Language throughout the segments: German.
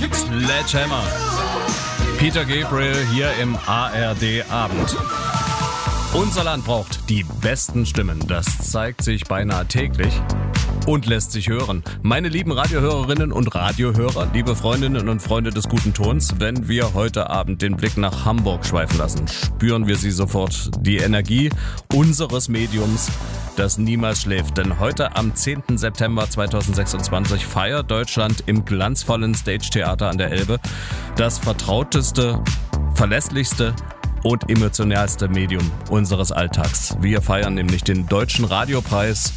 Sledgehammer. Peter Gabriel hier im ARD Abend. Unser Land braucht die besten Stimmen. Das zeigt sich beinahe täglich und lässt sich hören. Meine lieben Radiohörerinnen und Radiohörer, liebe Freundinnen und Freunde des guten Tons, wenn wir heute Abend den Blick nach Hamburg schweifen lassen, spüren wir sie sofort. Die Energie unseres Mediums, das niemals schläft. Denn heute am 10. September 2026 feiert Deutschland im glanzvollen Stage-Theater an der Elbe das vertrauteste, verlässlichste und emotionalste Medium unseres Alltags. Wir feiern nämlich den Deutschen Radiopreis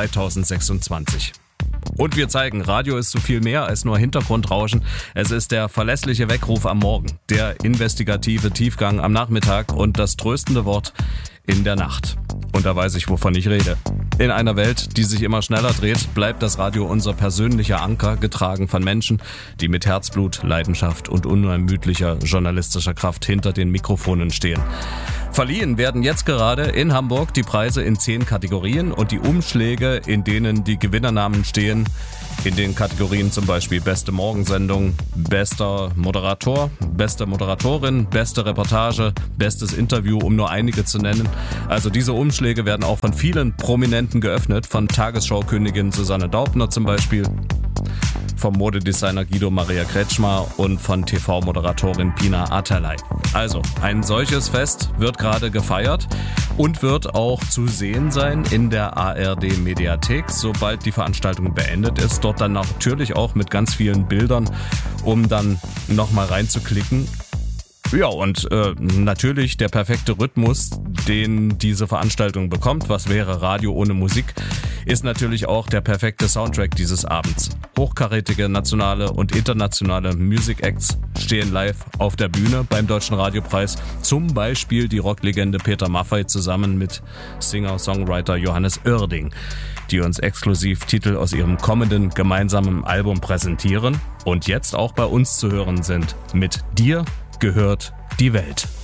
2026. Und wir zeigen, Radio ist so viel mehr als nur Hintergrundrauschen. Es ist der verlässliche Weckruf am Morgen, der investigative Tiefgang am Nachmittag und das tröstende Wort in der Nacht. Und da weiß ich, wovon ich rede. In einer Welt, die sich immer schneller dreht, bleibt das Radio unser persönlicher Anker, getragen von Menschen, die mit Herzblut, Leidenschaft und unermüdlicher journalistischer Kraft hinter den Mikrofonen stehen. Verliehen werden jetzt gerade in Hamburg die Preise in 10 Kategorien und die Umschläge, in denen die Gewinnernamen stehen, in den Kategorien zum Beispiel beste Morgensendung, bester Moderator, beste Moderatorin, beste Reportage, bestes Interview, um nur einige zu nennen. Also diese Umschläge werden auch von vielen Prominenten geöffnet, von Tagesschaukönigin Susanne Daubner zum Beispiel, vom Modedesigner Guido Maria Kretschmer und von TV-Moderatorin Pina Atalay. Also, ein solches Fest wird gerade gefeiert und wird auch zu sehen sein in der ARD-Mediathek, sobald die Veranstaltung beendet ist. Dort dann natürlich auch mit ganz vielen Bildern, um dann nochmal reinzuklicken. Ja, und natürlich der perfekte Rhythmus, den diese Veranstaltung bekommt, was wäre Radio ohne Musik, ist natürlich auch der perfekte Soundtrack dieses Abends. Hochkarätige nationale und internationale Music Acts stehen live auf der Bühne beim Deutschen Radiopreis. Zum Beispiel die Rocklegende Peter Maffay zusammen mit Singer-Songwriter Johannes Oerding, die uns exklusiv Titel aus ihrem kommenden gemeinsamen Album präsentieren und jetzt auch bei uns zu hören sind. Mit dir gehört die Welt.